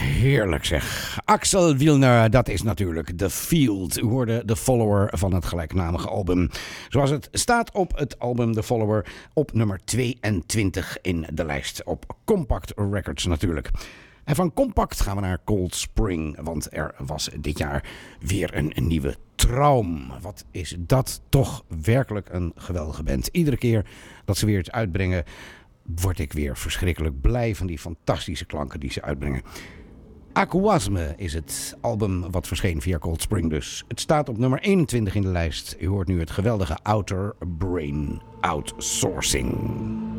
heerlijk zeg. Axel Wilner, dat is natuurlijk The Field. U hoorde de Follower van het gelijknamige album. Zoals het staat op het album The Follower op nummer 22 in de lijst. Op Compact Records natuurlijk. En van Compact gaan we naar Cold Spring, want er was dit jaar weer een nieuwe Traum. Wat is dat toch werkelijk een geweldige band. Iedere keer dat ze weer iets uitbrengen, word ik weer verschrikkelijk blij van die fantastische klanken die ze uitbrengen. Aquasme is het album wat verscheen via Cold Spring dus. Het staat op nummer 21 in de lijst. U hoort nu het geweldige Outer Brain Outsourcing.